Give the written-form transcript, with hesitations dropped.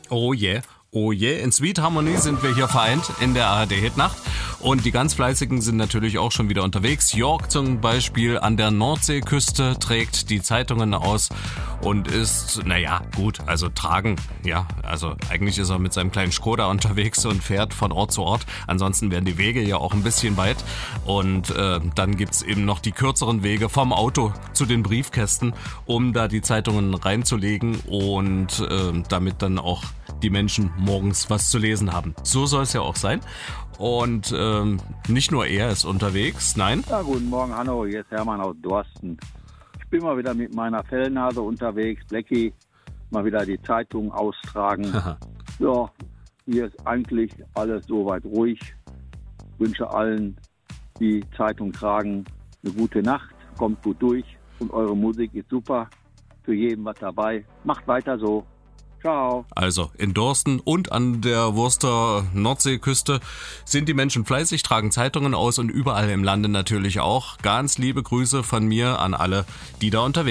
Oh yeah. Oh je, in Sweet Harmony sind wir hier vereint in der ARD-Hitnacht und die ganz Fleißigen sind natürlich auch schon wieder unterwegs. Jörg zum Beispiel an der Nordseeküste trägt die Zeitungen aus und ist, also eigentlich ist er mit seinem kleinen Skoda unterwegs und fährt von Ort zu Ort. Ansonsten wären die Wege ja auch ein bisschen weit und dann gibt's eben noch die kürzeren Wege vom Auto zu den Briefkästen, um da die Zeitungen reinzulegen und damit dann auch die Menschen morgens was zu lesen haben. So soll es ja auch sein. Und nicht nur er ist unterwegs, nein. Ja, guten Morgen, Hanno, hier ist Hermann aus Dorsten. Ich bin mal wieder mit meiner Fellnase unterwegs, Blackie, mal wieder die Zeitung austragen. Ja, hier ist eigentlich alles soweit ruhig. Ich wünsche allen, die Zeitung tragen, eine gute Nacht, kommt gut durch und eure Musik ist super. Für jeden was dabei. Macht weiter so. Ciao. Also in Dorsten und an der Wurster Nordseeküste sind die Menschen fleißig, tragen Zeitungen aus und überall im Lande natürlich auch. Ganz liebe Grüße von mir an alle, die da unterwegs sind.